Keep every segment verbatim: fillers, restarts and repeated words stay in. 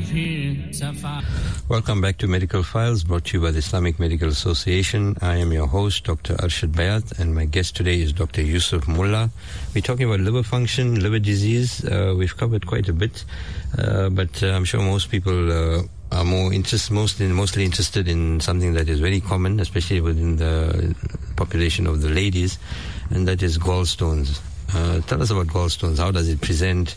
Welcome back to Medical Files, brought to you by the Islamic Medical Association. I am your host, Doctor Arshad Bayat, and my guest today is Doctor Yusuf Mullah. We're talking about liver function, liver disease. Uh, we've covered quite a bit, uh, but uh, I'm sure most people uh, are more interest, mostly, mostly interested in something that is very common, especially within the population of the ladies, and that is gallstones. Uh, tell us about gallstones. How does it present?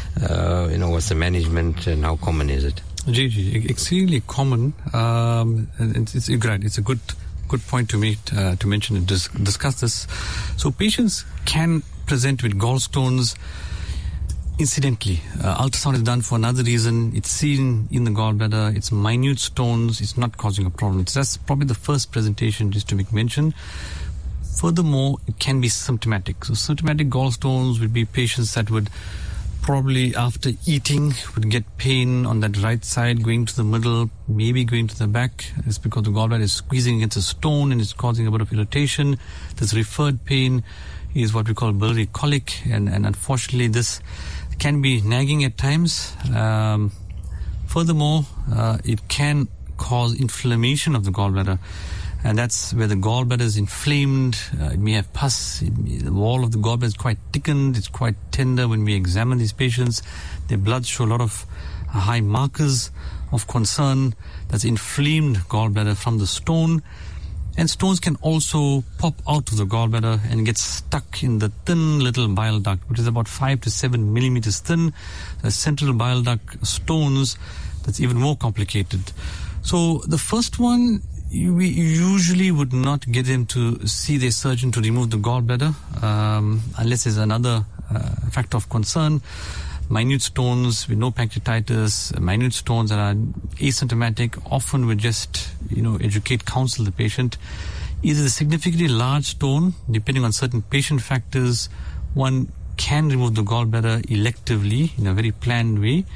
Uh, you know, what's the management and how common is it? G G, extremely common. Um, it's, it's, it's a good good point to meet, uh, to mention and dis- discuss this. So patients can present with gallstones incidentally. Uh, ultrasound is done for another reason. It's seen in the gallbladder. It's minute stones. It's not causing a problem. So that's probably the first presentation just to make mention. Furthermore, it can be symptomatic. So symptomatic gallstones would be patients that would probably after eating would get pain on that right side, going to the middle, maybe going to the back. It's because the gallbladder is squeezing against a stone and it's causing a bit of irritation. This referred pain is what we call biliary colic, and, and unfortunately this can be nagging at times. Um, furthermore, uh, it can cause inflammation of the gallbladder. And that's where the gallbladder is inflamed. Uh, it may have pus. It, the wall of the gallbladder is quite thickened. It's quite tender when we examine these patients. Their blood show a lot of uh, high markers of concern. That's inflamed gallbladder from the stone. And stones can also pop out of the gallbladder and get stuck in the thin little bile duct, which is about five to seven millimeters thin. The central bile duct stones, that's even more complicated. So the first one, we usually would not get them to see their surgeon to remove the gallbladder um, unless there's another uh, factor of concern. Minute stones with no pancreatitis, minute stones that are asymptomatic, often we just, you know, educate, counsel the patient. Either the significantly large stone, depending on certain patient factors, one can remove the gallbladder electively in a very planned way.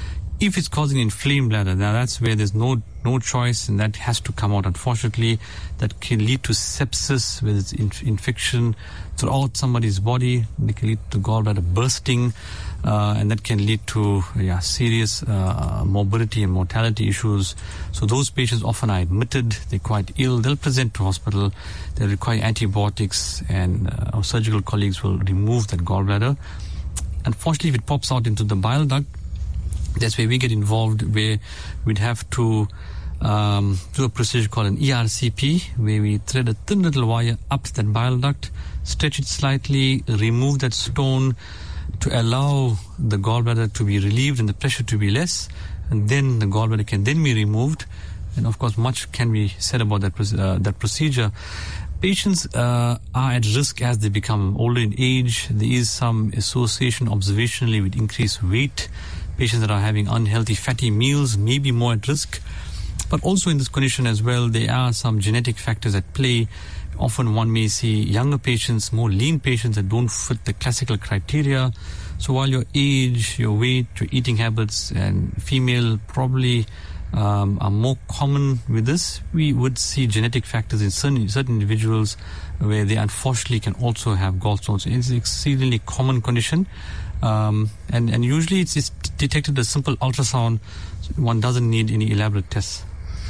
If it's causing inflamed bladder, now that's where there's no no choice, and that has to come out. Unfortunately, that can lead to sepsis with its inf- infection throughout somebody's body. It can lead to gallbladder bursting, uh, and that can lead to yeah serious uh, morbidity and mortality issues. So those patients often are admitted. They're quite ill. They'll present to hospital. They require antibiotics, and uh, our surgical colleagues will remove that gallbladder. Unfortunately, if it pops out into the bile duct, that's where we get involved, where we'd have to um, do a procedure called an E R C P, where we thread a thin little wire up that bile duct, stretch it slightly, remove that stone to allow the gallbladder to be relieved and the pressure to be less, and then the gallbladder can then be removed. And of course, much can be said about that uh, that procedure. Patients uh, are at risk as they become older in age. There is some association observationally with increased weight. Patients that are having unhealthy fatty meals may be more at risk. But also in this condition as well, there are some genetic factors at play. Often one may see younger patients, more lean patients that don't fit the classical criteria. So while your age, your weight, your eating habits, and female probably um, are more common with this, we would see genetic factors in certain, certain individuals where they unfortunately can also have gallstones. It's an exceedingly common condition. Um, and, and usually it's, it's detected as simple ultrasound. So one doesn't need any elaborate tests.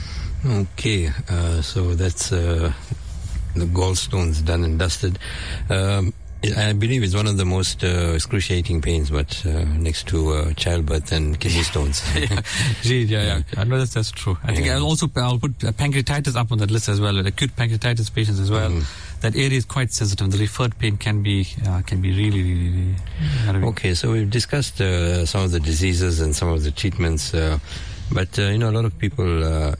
Okay, uh, so that's uh, the gallstones done and dusted. Um, I believe it's one of the most uh, excruciating pains, but uh, next to uh, childbirth and kidney stones. yeah, yeah, yeah. I know that's, that's true. I think yeah. I'll also I'll put pancreatitis up on that list as well, acute pancreatitis patients as well. Mm. That area is quite sensitive. The referred pain can be uh, can be really, really, really. Okay, so we've discussed uh, some of the diseases and some of the treatments, uh, but uh, you know, a lot of people uh,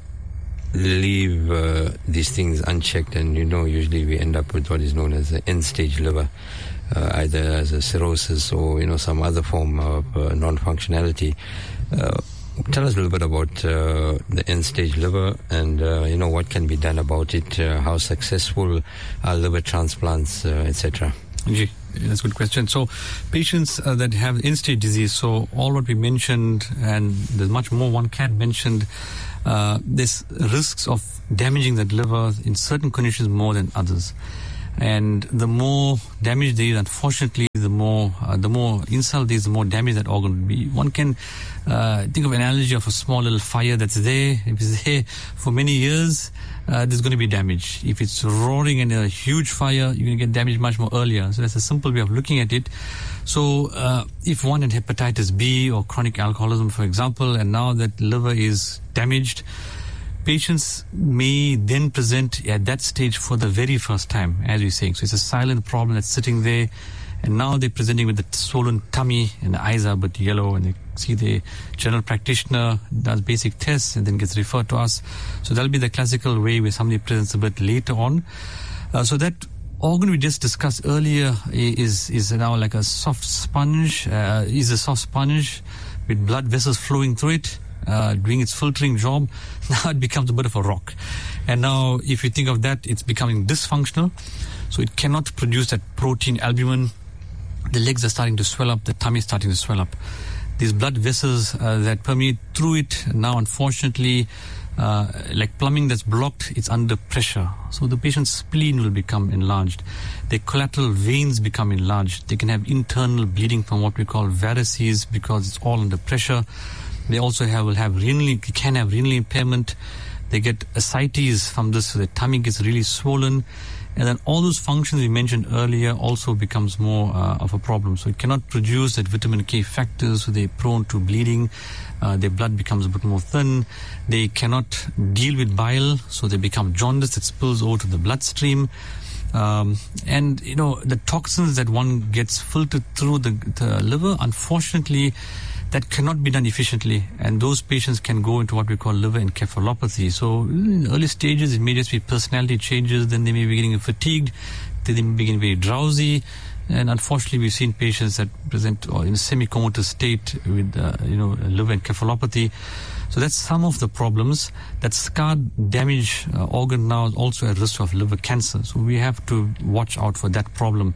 leave uh, these things unchecked, and you know, usually we end up with what is known as an end-stage liver, uh, either as a cirrhosis or you know some other form of uh, non-functionality. Uh, Tell us a little bit about uh, the end-stage liver and, uh, you know, what can be done about it, uh, how successful are liver transplants, uh, et cetera. Gee, that's a good question. So patients uh, that have end-stage disease, so all what we mentioned, and there's much more one can mention, uh, there's risks of damaging that liver in certain conditions more than others. And the more damage there is, unfortunately, the more uh, the more insult there is, the more damage that organ will be. One can uh, think of an analogy of a small little fire that's there. If it's there for many years, uh, there's going to be damage. If it's roaring and a huge fire, you're going to get damage much more earlier. So that's a simple way of looking at it. So uh, if one had hepatitis B or chronic alcoholism, for example, and now that liver is damaged, patients may then present at that stage for the very first time, as we're saying. So it's a silent problem that's sitting there, and now they're presenting with a swollen tummy, and the eyes are a bit yellow, and they see the general practitioner does basic tests and then gets referred to us. So that'll be the classical way where somebody presents a bit later on. Uh, so that organ we just discussed earlier is is now like a soft sponge, uh, is a soft sponge with blood vessels flowing through it, uh, doing its filtering job. Now it becomes a bit of a rock. And now if you think of that, it's becoming dysfunctional. So it cannot produce that protein albumin. The legs are starting to swell up, the tummy is starting to swell up. These blood vessels uh, that permeate through it now, unfortunately, Uh, like plumbing that's blocked, it's under pressure. So the patient's spleen will become enlarged. Their collateral veins become enlarged. They can have internal bleeding from what we call varices because it's all under pressure. They also have will have renal, can have renal impairment. They get ascites from this, so the tummy gets really swollen. And then all those functions we mentioned earlier also becomes more uh, of a problem. So it cannot produce that vitamin K factors, so they're prone to bleeding. Uh, their blood becomes a bit more thin. They cannot deal with bile, so they become jaundice that spills over to the bloodstream. Um, and, you know, the toxins that one gets filtered through the, the liver, unfortunately, that cannot be done efficiently, and those patients can go into what we call liver encephalopathy. So in early stages, it may just be personality changes, then they may be getting fatigued, then they may be getting very drowsy, and unfortunately we've seen patients that present in a semi-comatose state with uh, you know liver encephalopathy. So that's some of the problems. That scar damage uh, organ now is also at risk of liver cancer, so we have to watch out for that problem.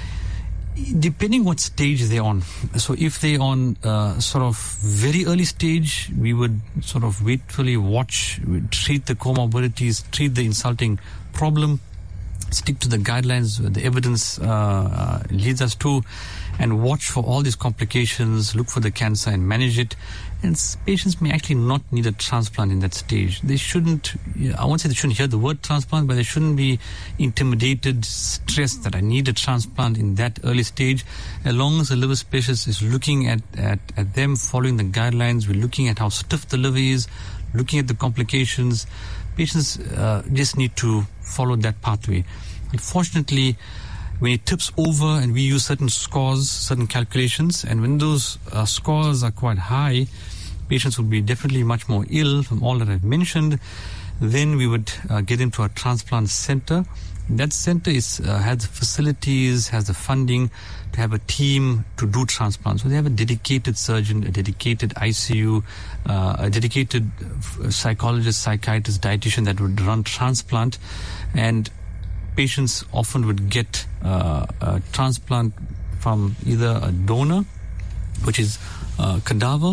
Depending what stage they're on. So if they're on uh, sort of very early stage, we would sort of waitfully watch, treat the comorbidities, treat the insulting problem, stick to the guidelines the evidence uh, uh, leads us to, and watch for all these complications, look for the cancer and manage it. And patients may actually not need a transplant in that stage. They shouldn't, I won't say they shouldn't hear the word transplant, but they shouldn't be intimidated, stressed that I need a transplant in that early stage. As long as the liver specialist is looking at, at, at them, following the guidelines, we're looking at how stiff the liver is, looking at the complications. Patients uh, just need to follow that pathway. Unfortunately, when it tips over and we use certain scores, certain calculations, and when those uh, scores are quite high, patients would be definitely much more ill from all that I've mentioned. Then we would uh, get into a transplant center. That center is uh, has facilities, has the funding to have a team to do transplants. So they have a dedicated surgeon, a dedicated I C U, uh, a dedicated psychologist, psychiatrist, dietitian that would run transplant. And patients often would get uh, a transplant from either a donor, which is a cadaver.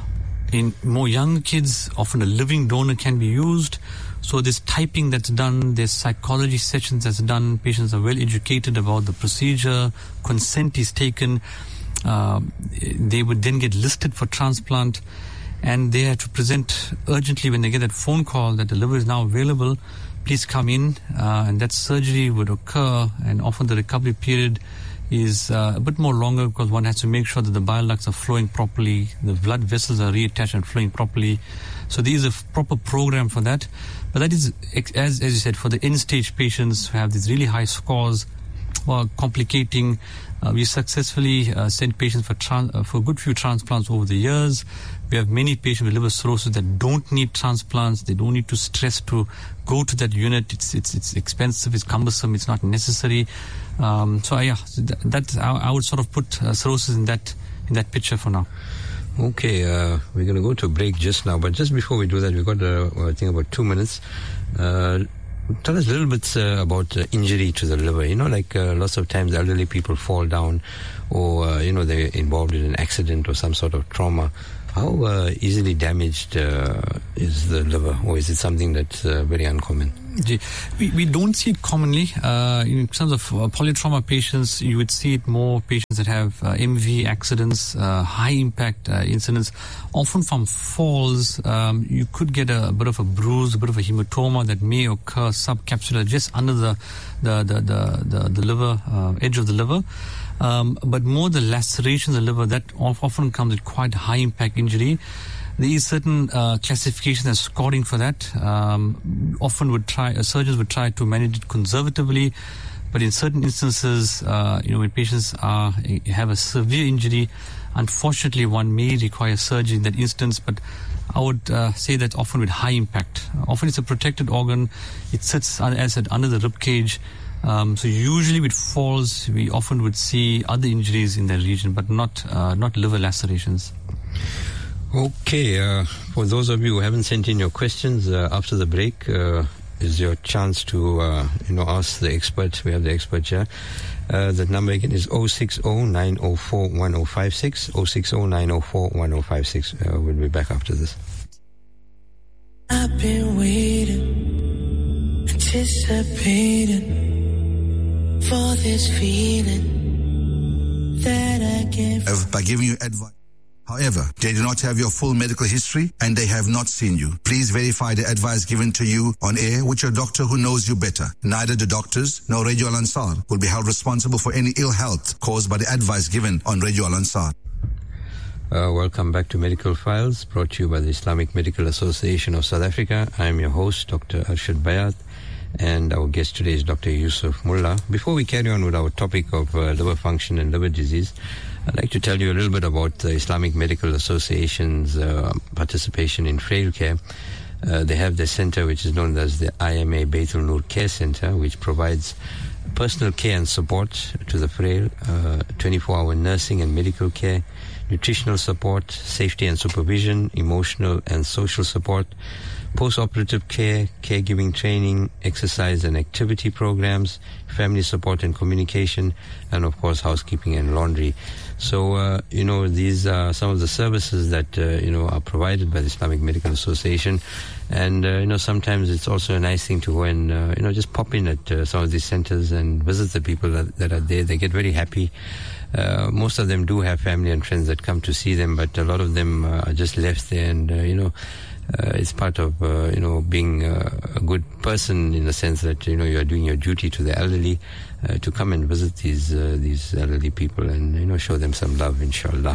In more young kids, often a living donor can be used. So there's typing that's done, there's psychology sessions that's done, patients are well educated about the procedure, consent is taken. Uh, they would then get listed for transplant, and they have to present urgently when they get that phone call that the liver is now available. Please come in, uh, and that surgery would occur, and often the recovery period is uh, a bit more longer because one has to make sure that the bile ducts are flowing properly, the blood vessels are reattached and flowing properly. So there is a proper program for that. But that is, as, as you said, for the end-stage patients who have these really high scores or complicating. Uh, we successfully uh, sent patients for, trans- uh, for a good few transplants over the years. We have many patients with liver cirrhosis that don't need transplants. They don't need to stress to go to that unit. It's it's it's expensive. It's cumbersome. It's not necessary. Um, so uh, yeah, that, that I, I would sort of put uh, cirrhosis in that in that picture for now. Okay, uh, we're going to go to a break just now. But just before we do that, we've got uh, I think about two minutes. Uh, Tell us a little bit uh, about uh, injury to the liver. You know, like uh, lots of times elderly people fall down, or uh, you know, they're involved in an accident or some sort of trauma. How uh, easily damaged uh, is the liver, or is it something that's uh, very uncommon? We, we don't see it commonly. Uh, in terms of uh, polytrauma patients, you would see it more patients that have uh, M V accidents, uh, high impact uh, incidents. Often from falls, um, you could get a, a bit of a bruise, a bit of a hematoma that may occur subcapsular, just under the the the the, the, the liver, uh, edge of the liver. Um, but more the lacerations of the liver, that often comes with quite high impact injury. There is certain uh, classification and scoring for that. Um, often would try, uh, surgeons would try to manage it conservatively, but in certain instances, uh, you know, when patients are, have a severe injury, unfortunately one may require surgery in that instance, but I would uh, say that often with high impact. Often it's a protected organ. It sits, as I said, under the rib cage. Um, so usually with falls, we often would see other injuries in that region, but not uh, not liver lacerations. Okay, uh, for those of you who haven't sent in your questions, uh, after the break uh, is your chance to uh, you know ask the expert. We have the expert here. Uh, the number again is oh six oh, nine oh four, one oh five six, oh six oh, nine oh four, one oh five six. Uh, we'll be back after this. I've been waiting, anticipating for this feeling that I get by giving you advice. However, they do not have your full medical history and they have not seen you. Please verify the advice given to you on air with your doctor who knows you better. Neither the doctors nor Radio Al Ansar will be held responsible for any ill health caused by the advice given on Radio Al Ansar. Uh, welcome back to Medical Files, brought to you by the Islamic Medical Association of South Africa. I am your host, Doctor Arshad Bayat, and our guest today is Doctor Yusuf Mullah. Before we carry on with our topic of uh, liver function and liver disease, I'd like to tell you a little bit about the Islamic Medical Association's uh, participation in frail care. Uh, they have the center which is known as the I M A Baitul Noor Care Center, which provides personal care and support to the frail, uh, twenty-four hour nursing and medical care, nutritional support, safety and supervision, emotional and social support, post-operative care, caregiving training, exercise and activity programs, family support and communication, and of course housekeeping and laundry. So, uh, you know, these are some of the services that, uh, you know, are provided by the Islamic Medical Association. And, uh, you know, sometimes it's also a nice thing to go and, uh, you know, just pop in at uh, some of these centers and visit the people that, that are there. They get very happy. Uh, most of them do have family and friends that come to see them, but a lot of them uh, are just left there and, uh, you know, Uh, it's part of, uh, you know, being uh, a good person in the sense that, you know, you are doing your duty to the elderly uh, to come and visit these uh, these elderly people and, you know, show them some love, inshallah.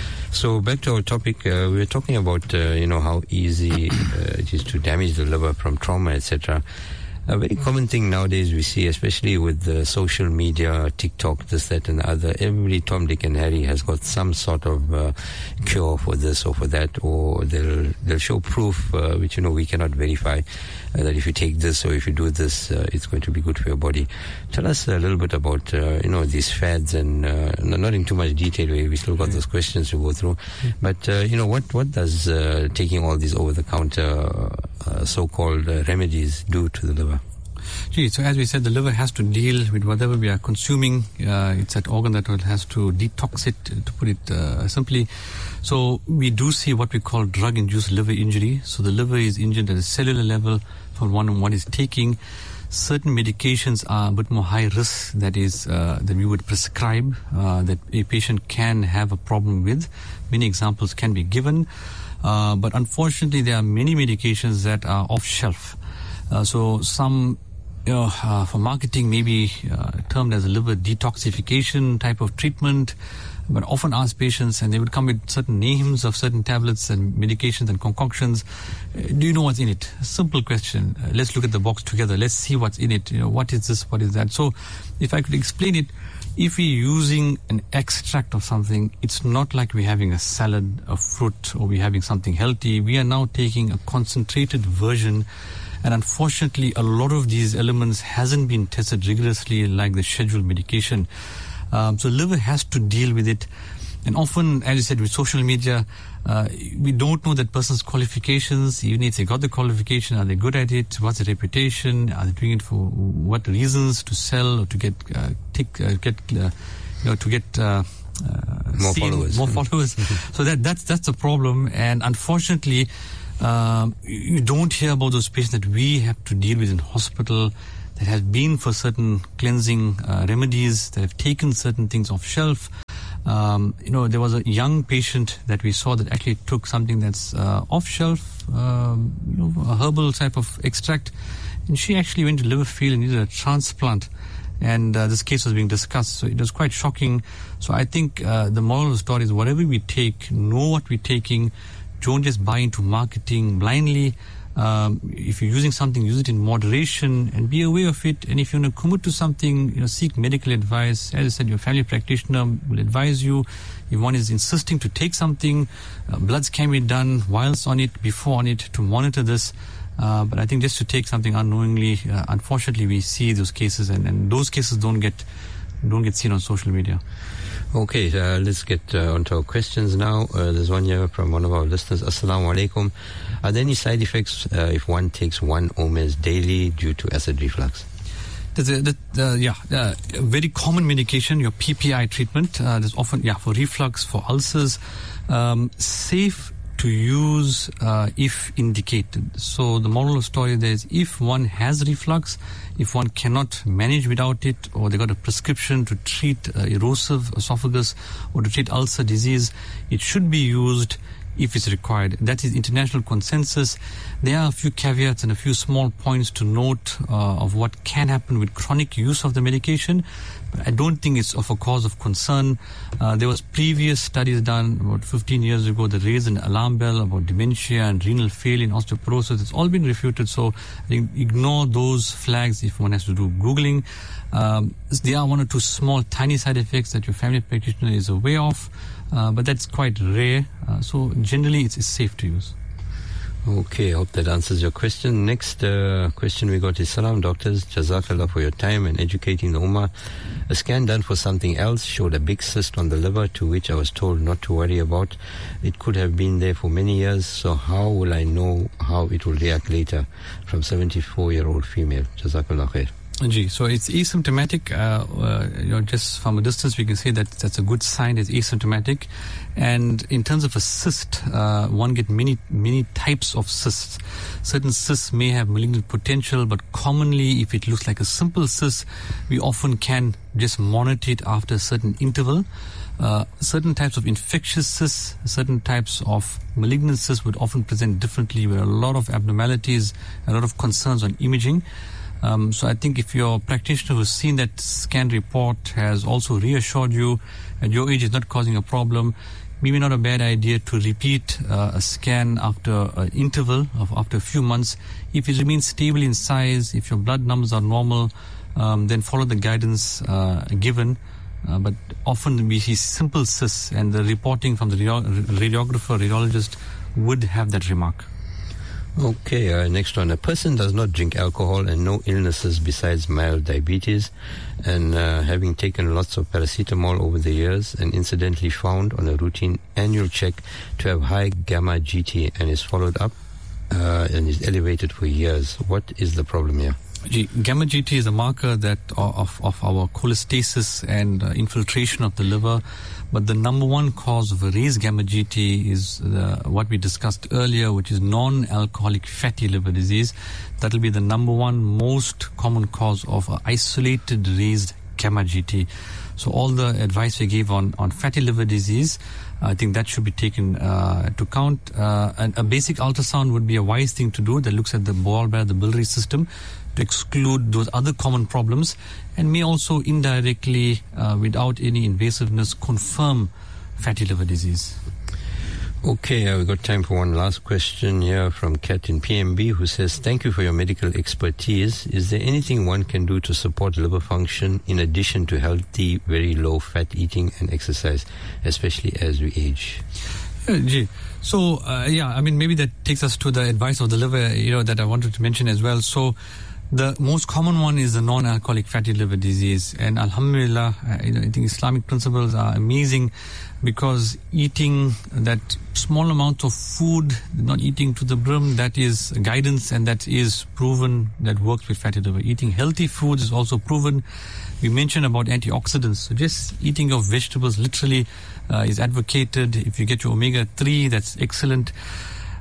So back to our topic, uh, we were talking about, uh, you know, how easy uh, it is to damage the liver from trauma, et cetera. A very common thing nowadays we see, especially with the social media, TikTok, this, that, and the other. Every Tom, Dick, and Harry has got some sort of uh, cure for this or for that, or they'll they'll show proof, uh, which, you know, we cannot verify, uh, that if you take this or if you do this, uh, it's going to be good for your body. Tell us a little bit about, uh, you know, these fads, and uh, not in too much detail. We still got those questions to go through, but uh, you know, what what does uh, taking all these over-the-counter uh, so-called uh, remedies do to the liver? Gee, so as we said, the liver has to deal with whatever we are consuming. Uh, it's that organ that has to detox it, to put it uh, simply. So we do see what we call drug-induced liver injury. So the liver is injured at a cellular level from one one is taking. Certain medications are a bit more high risk, that is, uh, that we would prescribe, uh, that a patient can have a problem with. Many examples can be given. Uh, but unfortunately, there are many medications that are off-shelf. Uh, so some You know, uh, for marketing, maybe uh, termed as a liver detoxification type of treatment, but often ask patients, and they would come with certain names of certain tablets and medications and concoctions. Uh, do you know what's in it? Simple question. Uh, let's look at the box together. Let's see what's in it. You know, what is this? What is that? So, if I could explain it, if we're using an extract of something, it's not like we're having a salad, a fruit, or we're having something healthy. We are now taking a concentrated version. And unfortunately, a lot of these elements hasn't been tested rigorously like the scheduled medication. Um, so liver has to deal with it. And often, as you said, with social media, uh, we don't know that person's qualifications. Even if they got the qualification, are they good at it? What's the reputation? Are they doing it for what reasons? To sell or to get, uh, tick, uh, get, uh, you know, to get uh, uh, more seen, followers. More followers. So that that's that's a problem. And unfortunately, Um, you don't hear about those patients that we have to deal with in hospital that have been for certain cleansing uh, remedies, that have taken certain things off shelf. Um, you know, there was a young patient that we saw that actually took something that's uh, off shelf, um, you know, a herbal type of extract, and she actually went to liver failure and needed a transplant. And uh, this case was being discussed, so it was quite shocking. So I think uh, the moral of the story is whatever we take, know what we're taking. Don't just buy into marketing blindly. Um, if you're using something, use it in moderation and be aware of it. And if you want to commit to something, you know, seek medical advice. As I said, your family practitioner will advise you. If one is insisting to take something, uh, bloods can be done whilst on it, before on it, to monitor this. Uh, but I think just to take something unknowingly, uh, unfortunately, we see those cases, and, and those cases don't get don't get seen on social media. Okay, uh, let's get uh, onto our questions now. Uh, there's one here from one of our listeners. Assalamu alaikum. Are there any side effects uh, if one takes one O M E S daily due to acid reflux? There's a, the, the, yeah, uh, a very common medication, your P P I treatment. Uh, there's often, yeah, for reflux, for ulcers. Um, safe to use uh, if indicated. So the moral of the story there is, if one has reflux, if one cannot manage without it, or they got a prescription to treat uh, erosive esophagus or to treat ulcer disease, it should be used if it's required. That is international consensus. There are a few caveats and a few small points to note uh, of what can happen with chronic use of the medication, but I don't think it's of a cause of concern. Uh, there was previous studies done about fifteen years ago that raised an alarm bell about dementia and renal failure and osteoporosis. It's all been refuted, so I think ignore those flags if one has to do Googling. Um, there are one or two small tiny side effects that your family practitioner is aware of, uh, but that's quite rare. Uh, so generally it's, it's safe to use. Okay, I hope that answers your question. Next uh, question we got is, Salam doctors, Jazakallah for your time and educating the Ummah. A scan done for something else showed a big cyst on the liver, to which I was told not to worry about. It could have been there for many years, so how will I know how it will react later? From seventy-four-year-old female. Jazakallah khair. So it's asymptomatic. Uh, uh, you know, just from a distance, we can say that that's a good sign. It's asymptomatic. And in terms of a cyst, uh, one get many many types of cysts. Certain cysts may have malignant potential, but commonly, if it looks like a simple cyst, we often can just monitor it after a certain interval. Uh, certain types of infectious cysts, certain types of malignant cysts would often present differently, with a lot of abnormalities, a lot of concerns on imaging. Um, so I think if your practitioner who's seen that scan report has also reassured you at your age is not causing a problem, maybe not a bad idea to repeat uh, a scan after an interval of after a few months. If it remains stable in size, if your blood numbers are normal, um, then follow the guidance uh, given. Uh, but often we see simple cysts, and the reporting from the radiographer, radiologist would have that remark. Okay, uh, next one. A person does not drink alcohol and no illnesses besides mild diabetes, and uh, having taken lots of paracetamol over the years, and incidentally found on a routine annual check to have high gamma G T and is followed up uh, and is elevated for years. What is the problem here? G- gamma G T is a marker that of, of our cholestasis and uh, infiltration of the liver. But the number one cause of a raised gamma G T is uh, what we discussed earlier, which is non-alcoholic fatty liver disease. That will be the number one most common cause of uh, isolated raised gamma G T. So all the advice we gave on, on fatty liver disease, I think that should be taken uh, to count. Uh, and a basic ultrasound would be a wise thing to do that looks at the gallbladder, the biliary system, to exclude those other common problems, and may also indirectly, uh, without any invasiveness, confirm fatty liver disease. Okay, uh, we've got time for one last question here from Kat in P M B, who says, thank you for your medical expertise. Is there anything one can do to support liver function in addition to healthy, very low fat eating and exercise, especially as we age? Yeah, gee. So, uh, yeah, I mean, maybe that takes us to the advice of the liver, you know, that I wanted to mention as well. So, the most common one is the non-alcoholic fatty liver disease. And alhamdulillah, I, I think Islamic principles are amazing, because eating that small amount of food, not eating to the brim, that is guidance, and that is proven that works with fatty liver. Eating healthy foods is also proven. We mentioned about antioxidants. So just eating of vegetables literally uh, is advocated. If you get your omega three, that's excellent.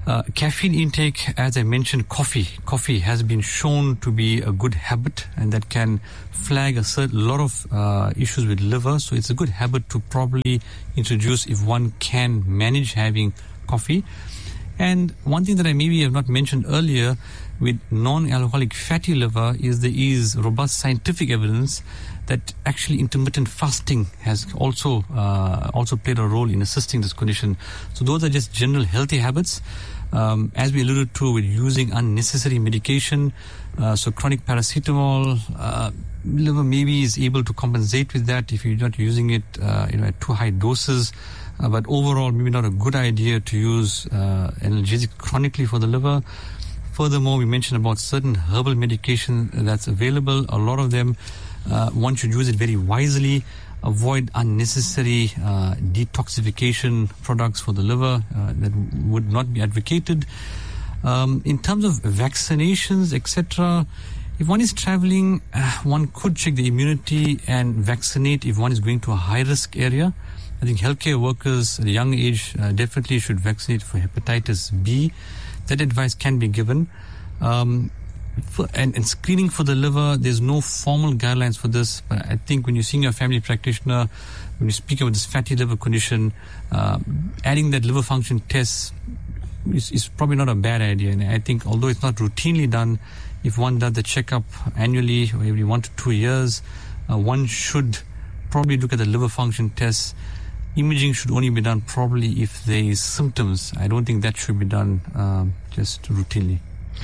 Uh, caffeine intake, as I mentioned, coffee. Coffee has been shown to be a good habit, and that can flag a certain lot of uh, issues with liver. So it's a good habit to probably introduce if one can manage having coffee. And one thing that I maybe have not mentioned earlier with non-alcoholic fatty liver is there is robust scientific evidence that actually intermittent fasting has also uh, also played a role in assisting this condition. So those are just general healthy habits. Um, as we alluded to, with using unnecessary medication, uh, so chronic paracetamol, uh, liver maybe is able to compensate with that if you're not using it uh, you know, at too high doses. Uh, but overall, maybe not a good idea to use uh, analgesic chronically for the liver. Furthermore, we mentioned about certain herbal medication that's available. A lot of them, uh, one should use it very wisely. Avoid unnecessary uh, detoxification products for the liver uh, that would not be advocated. Um, in terms of vaccinations, et cetera, if one is traveling, uh, one could check the immunity and vaccinate if one is going to a high-risk area. I think healthcare workers at a young age uh, definitely should vaccinate for hepatitis B. That advice can be given. Um, for, and, and screening for the liver, there's no formal guidelines for this, but I think when you're seeing a family practitioner, when you speak about this fatty liver condition, uh, adding that liver function test is, is probably not a bad idea. And I think although it's not routinely done, if one does the checkup annually or every one to two years, uh, one should probably look at the liver function test. Imaging should only be done probably if there is symptoms. I don't think that should be done um, just routinely.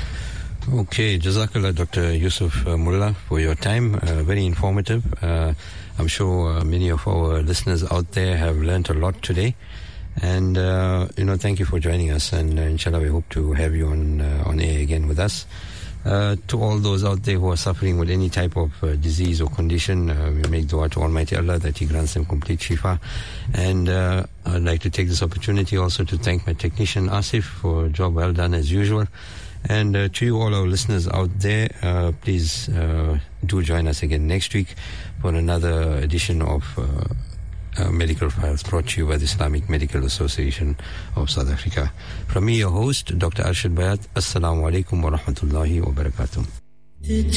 Okay, Jazakallah, Doctor Yusuf uh, Mullah, for your time. Uh, very informative. Uh, I'm sure uh, many of our listeners out there have learnt a lot today. And, uh, you know, thank you for joining us. And uh, inshallah, we hope to have you on, uh, on air again with us. Uh, to all those out there who are suffering with any type of uh, disease or condition, uh, we make dua to Almighty Allah that He grants them complete shifa. And uh, I'd like to take this opportunity also to thank my technician Asif for a job well done as usual. And uh, to you all our listeners out there, uh, please uh, do join us again next week for another edition of uh, Uh, Medical Files, brought to you by the Islamic Medical Association of South Africa. From me, your host, Doctor Arshad Bayat. Assalamu alaikum wa rahmatullahi wa barakatuh.